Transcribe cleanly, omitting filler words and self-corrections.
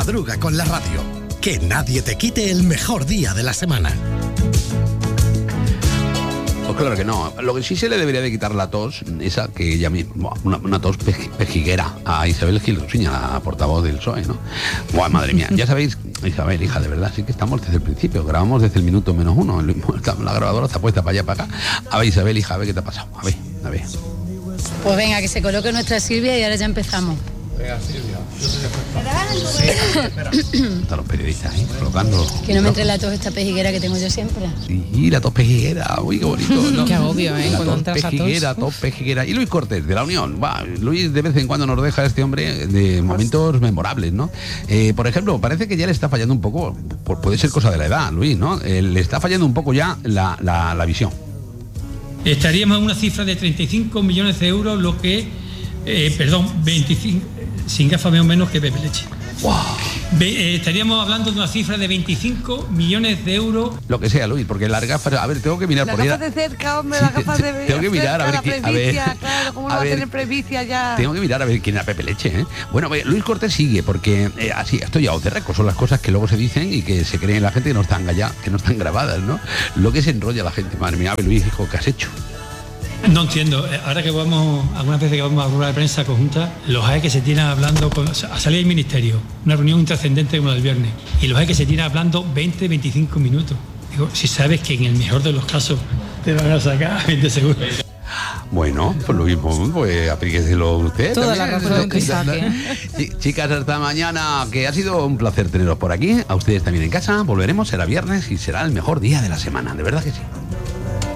Madruga con la radio. Que nadie te quite el mejor día de la semana. Pues claro que no. Lo que sí se le debería de quitar la tos, esa que ella misma, una tos pejiguera a Isabel Gil Rusiña, la portavoz del PSOE, ¿no? Buah, madre mía, ya sabéis, Isabel, hija, de verdad, sí que estamos desde el principio, grabamos desde el minuto -1, la grabadora está puesta para allá, para acá. A ver, Isabel, hija, a ver qué te ha pasado, a ver. Pues venga, que se coloque nuestra Silvia y ahora ya empezamos. Venga, Silvia, están los periodistas ahí, colocando. Que no me entre la tos esta pejiguera que tengo yo siempre. Sí, la tos pejiguera, uy, qué bonito, ¿no? Qué agobio, La cuando tos entras a pejiguera, tos pejiguera. Y Luis Cortés, de La Unión. Va, Luis de vez en cuando nos deja este hombre de momentos memorables, ¿no? Por ejemplo, parece que ya le está fallando un poco, puede ser cosa de la edad, Luis, ¿no? Le está fallando un poco ya la visión. Estaríamos en una cifra de 35 millones de euros, lo que, 25, sin gafas veo menos que Pepe Leche. Wow. Estaríamos hablando de una cifra de 25 millones de euros. Lo que sea, Luis, porque las gafas, a ver, tengo que mirar las por ahí. Las gafas de cerca, hombre, las gafas de tengo que mirar a ver quién, claro, ¿cómo no va a tener previcia ya? Tengo que mirar a ver quién era Pepe Leche, ¿eh? Bueno, Luis Cortés sigue, porque así, esto ya de récord, son las cosas que luego se dicen y que se creen la gente que no están allá, que no están grabadas, ¿no? Lo que se enrolla la gente, madre mía, a ver, Luis, hijo, ¿qué has hecho? No entiendo. Ahora que vamos, algunas veces que vamos a rueda de prensa conjunta, los hay que se tiran hablando, a salir del ministerio, una reunión intrascendente como la del viernes, y los hay que se tiran hablando 20-25 minutos. Digo, si sabes que en el mejor de los casos te van a sacar 20 segundos. Bueno, pues lo mismo, pues aplíqueselo usted. Toda también. la razón que saque. Chicas, hasta mañana, que ha sido un placer teneros por aquí. A ustedes también en casa. Volveremos, será viernes y será el mejor día de la semana, de verdad que sí.